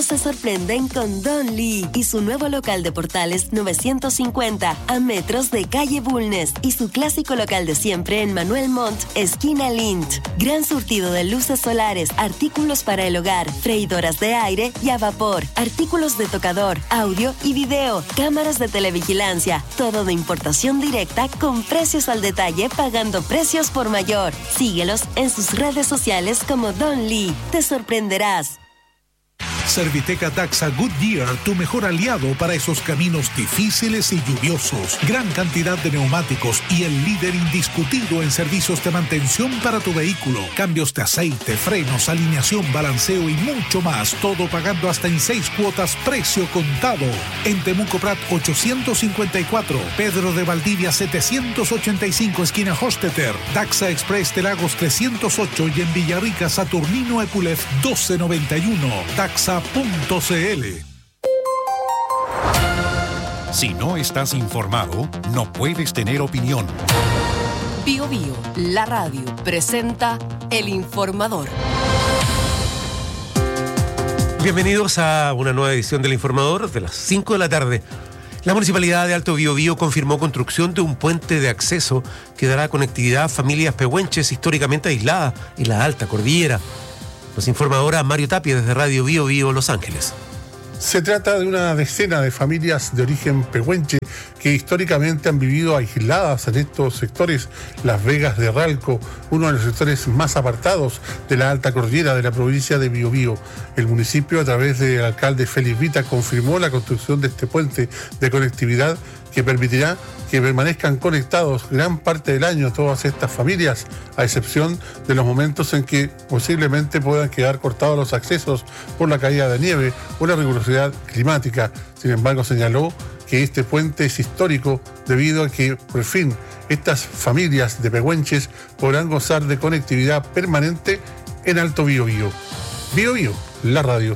Se sorprenden con Don Lee y su nuevo local de Portales 950 a metros de calle Bulnes y su clásico local de siempre en Manuel Montt, esquina Lint. Gran surtido de luces solares, artículos para el hogar, freidoras de aire y a vapor, artículos de tocador, audio y video, cámaras de televigilancia, todo de importación directa con precios al detalle, pagando precios por mayor. Síguelos en sus redes sociales como Don Lee. Te sorprenderás. Serviteca Daxa Goodyear, tu mejor aliado para esos caminos difíciles y lluviosos. Gran cantidad de neumáticos y el líder indiscutido en servicios de mantención para tu vehículo. Cambios de aceite, frenos, alineación, balanceo y mucho más. Todo pagando hasta en 6 cuotas, precio contado. En Temuco Prat 854, Pedro de Valdivia 785, esquina Hostetter. Daxa Express de Lagos 308 y en Villarrica Saturnino Epulef 1291. Daxa.cl. Si no estás informado, no puedes tener opinión. Bio Bio, la radio, presenta El Informador. Bienvenidos a una nueva edición del Informador de las 5 de la tarde. La Municipalidad de Alto Biobío confirmó construcción de un puente de acceso que dará conectividad a familias pehuenches históricamente aisladas en la alta cordillera. Nos informa ahora Mario Tapia desde Radio Bio Bio Los Ángeles. Se trata de una decena de familias de origen pehuenche que históricamente han vivido aisladas en estos sectores. Las Vegas de Ralco, uno de los sectores más apartados de la alta cordillera de la provincia de Biobío. El municipio, a través del alcalde Félix Vita, confirmó la construcción de este puente de conectividad que permitirá que permanezcan conectados gran parte del año todas estas familias, a excepción de los momentos en que posiblemente puedan quedar cortados los accesos por la caída de nieve o la rigurosidad climática. Sin embargo, señaló que este puente es histórico debido a que, por fin, estas familias de pehuenches podrán gozar de conectividad permanente en Alto Biobío. Biobío, la radio.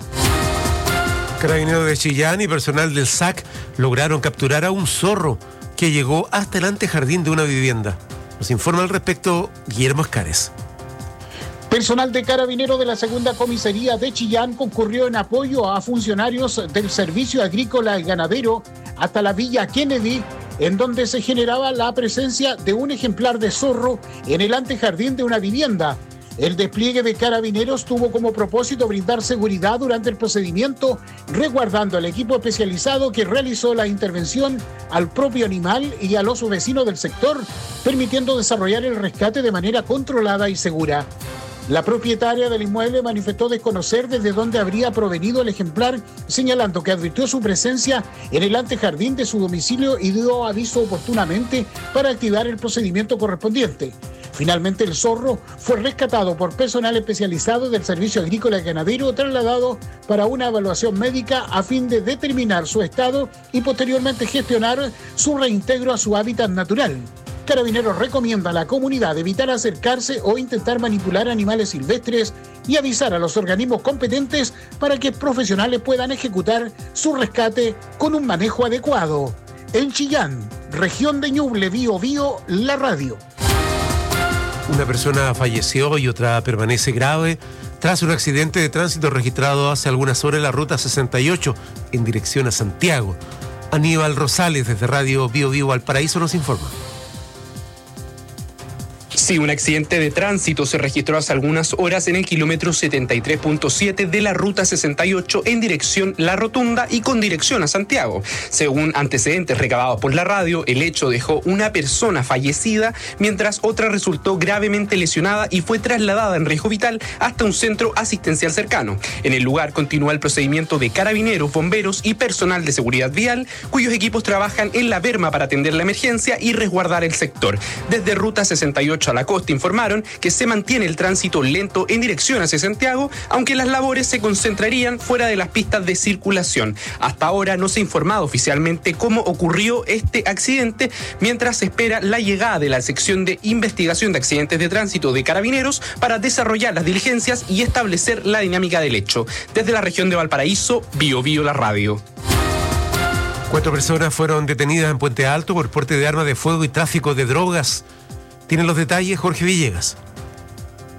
Carabineros de Chillán y personal del SAC lograron capturar a un zorro que llegó hasta el antejardín de una vivienda. Nos informa al respecto Guillermo Escares. Personal de Carabineros de la Segunda Comisaría de Chillán concurrió en apoyo a funcionarios del Servicio Agrícola y Ganadero hasta la Villa Kennedy, en donde se generaba la presencia de un ejemplar de zorro en el antejardín de una vivienda. El despliegue de Carabineros tuvo como propósito brindar seguridad durante el procedimiento, resguardando al equipo especializado que realizó la intervención al propio animal y a los vecinos del sector, permitiendo desarrollar el rescate de manera controlada y segura. La propietaria del inmueble manifestó desconocer desde dónde habría provenido el ejemplar, señalando que advirtió su presencia en el antejardín de su domicilio y dio aviso oportunamente para activar el procedimiento correspondiente. Finalmente, el zorro fue rescatado por personal especializado del Servicio Agrícola y Ganadero, trasladado para una evaluación médica a fin de determinar su estado y posteriormente gestionar su reintegro a su hábitat natural. Carabineros recomienda a la comunidad evitar acercarse o intentar manipular animales silvestres y avisar a los organismos competentes para que profesionales puedan ejecutar su rescate con un manejo adecuado. En Chillán, región de Ñuble, Biobío, la radio. Una persona falleció y otra permanece grave tras un accidente de tránsito registrado hace algunas horas en la ruta 68 en dirección a Santiago. Aníbal Rosales desde Radio Bio Bio Valparaíso nos informa. Sí, un accidente de tránsito se registró hace algunas horas en el kilómetro 73.7 de la ruta 68 en dirección La Rotunda y con dirección a Santiago. Según antecedentes recabados por la radio, el hecho dejó una persona fallecida, mientras otra resultó gravemente lesionada y fue trasladada en riesgo vital hasta un centro asistencial cercano. En el lugar continúa el procedimiento de carabineros, bomberos y personal de seguridad vial, cuyos equipos trabajan en la berma para atender la emergencia y resguardar el sector. Desde ruta 68 a la costa informaron que se mantiene el tránsito lento en dirección hacia Santiago, aunque las labores se concentrarían fuera de las pistas de circulación. Hasta ahora no se ha informado oficialmente cómo ocurrió este accidente, mientras se espera la llegada de la sección de investigación de accidentes de tránsito de Carabineros para desarrollar las diligencias y establecer la dinámica del hecho. Desde la región de Valparaíso, Bio Bio la radio. 4 personas fueron detenidas en Puente Alto por porte de armas de fuego y tráfico de drogas. Tienen los detalles Jorge Villegas.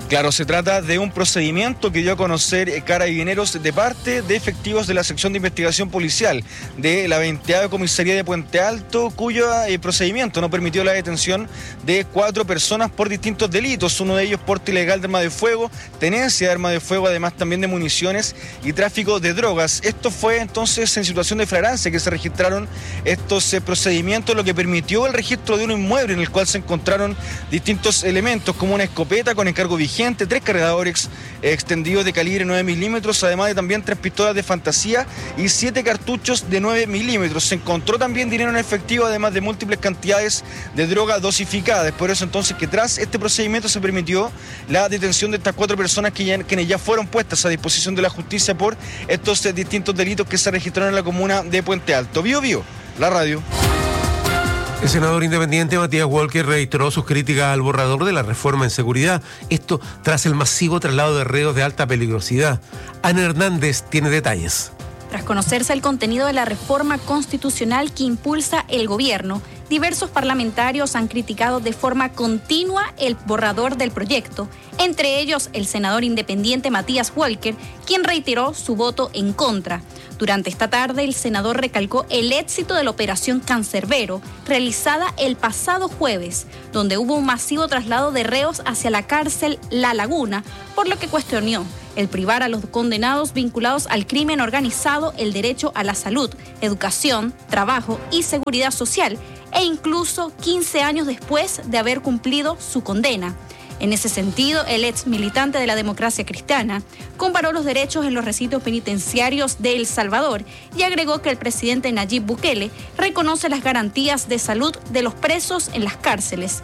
Claro, se trata de un procedimiento que dio a conocer Carabineros de parte de efectivos de la sección de investigación policial de la 20ª Comisaría de Puente Alto, cuyo procedimiento no permitió la detención de 4 personas por distintos delitos, uno de ellos porte ilegal de arma de fuego, tenencia de arma de fuego, además también de municiones y tráfico de drogas. Esto fue entonces en situación de flagrancia que se registraron estos procedimientos, lo que permitió el registro de un inmueble en el cual se encontraron distintos elementos como una escopeta con encargo vigente, 3 cargadores extendidos de calibre 9 milímetros, además de también 3 pistolas de fantasía y 7 cartuchos de 9 milímetros. Se encontró también dinero en efectivo, además de múltiples cantidades de droga dosificada. Es por eso entonces que tras este procedimiento se permitió la detención de estas 4 personas quienes ya fueron puestas a disposición de la justicia por estos distintos delitos que se registraron en la comuna de Puente Alto. Bío Bío, la radio. El senador independiente Matías Walker reiteró sus críticas al borrador de la reforma en seguridad. Esto tras el masivo traslado de reos de alta peligrosidad. Ana Hernández tiene detalles. Tras conocerse el contenido de la reforma constitucional que impulsa el gobierno, diversos parlamentarios han criticado de forma continua el borrador del proyecto, entre ellos el senador independiente Matías Walker, quien reiteró su voto en contra. Durante esta tarde, el senador recalcó el éxito de la operación Cancerbero, realizada el pasado jueves, donde hubo un masivo traslado de reos hacia la cárcel La Laguna, por lo que cuestionó el privar a los condenados vinculados al crimen organizado el derecho a la salud, educación, trabajo y seguridad social, e incluso 15 años después de haber cumplido su condena. En ese sentido, el ex militante de la Democracia Cristiana comparó los derechos en los recintos penitenciarios de El Salvador y agregó que el presidente Nayib Bukele reconoce las garantías de salud de los presos en las cárceles.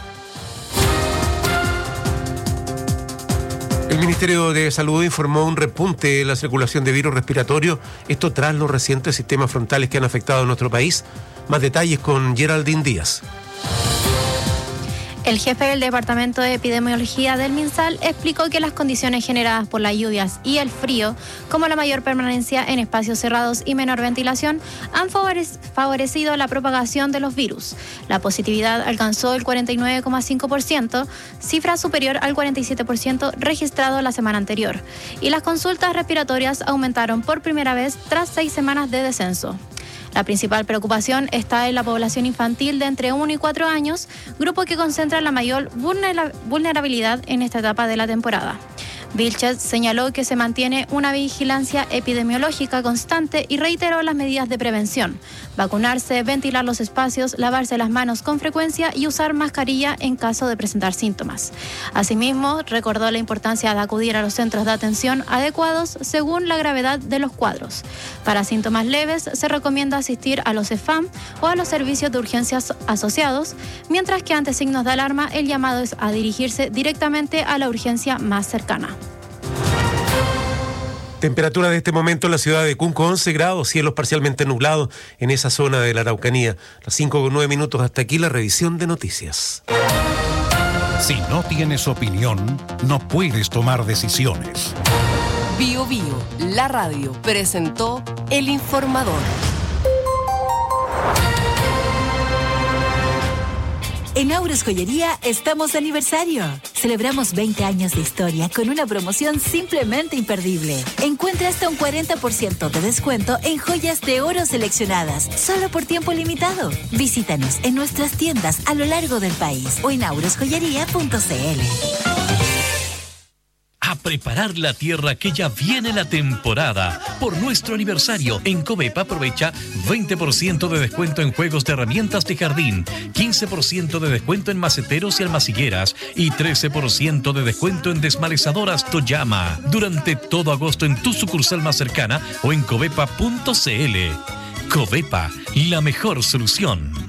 El Ministerio de Salud informó un repunte de la circulación de virus respiratorio, esto tras los recientes sistemas frontales que han afectado a nuestro país. Más detalles con Geraldine Díaz. El jefe del Departamento de Epidemiología del MinSal explicó que las condiciones generadas por las lluvias y el frío, como la mayor permanencia en espacios cerrados y menor ventilación, han favorecido la propagación de los virus. La positividad alcanzó el 49,5%, cifra superior al 47% registrado la semana anterior, y las consultas respiratorias aumentaron por primera vez tras 6 semanas de descenso. La principal preocupación está en la población infantil de entre 1 y 4 años, grupo que concentra la mayor vulnerabilidad en esta etapa de la temporada. Vilches señaló que se mantiene una vigilancia epidemiológica constante y reiteró las medidas de prevención: vacunarse, ventilar los espacios, lavarse las manos con frecuencia y usar mascarilla en caso de presentar síntomas. Asimismo, recordó la importancia de acudir a los centros de atención adecuados según la gravedad de los cuadros. Para síntomas leves, se recomienda asistir a los CEFAM o a los servicios de urgencias asociados, mientras que ante signos de alarma, el llamado es a dirigirse directamente a la urgencia más cercana. Temperatura de este momento en la ciudad de Cunco, 11 grados, cielos parcialmente nublados en esa zona de la Araucanía. Las 5:09 hasta aquí la revisión de noticias. Si no tienes opinión, no puedes tomar decisiones. Bío Bío, la radio, presentó El Informador. En Auros Joyería estamos de aniversario. Celebramos 20 años de historia con una promoción simplemente imperdible. Encuentra hasta un 40% de descuento en joyas de oro seleccionadas, solo por tiempo limitado. Visítanos en nuestras tiendas a lo largo del país o en aurosjoyería.cl. A preparar la tierra que ya viene la temporada. Por nuestro aniversario, en Covepa aprovecha 20% de descuento en juegos de herramientas de jardín, 15% de descuento en maceteros y almacilleras y 13% de descuento en desmalezadoras Toyama. Durante todo agosto en tu sucursal más cercana o en covepa.cl. Covepa, la mejor solución.